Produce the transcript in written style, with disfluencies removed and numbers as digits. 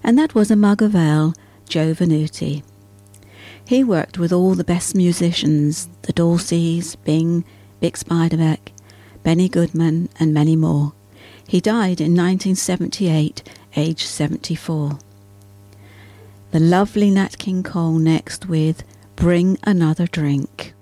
And that was a mug of ale, Joe Venuti. He worked with all the best musicians, the Dorseys, Bing, Bix Beiderbecke, Benny Goodman, and many more. He died in 1978, aged 74. The lovely Nat King Cole next with Bring Another Drink.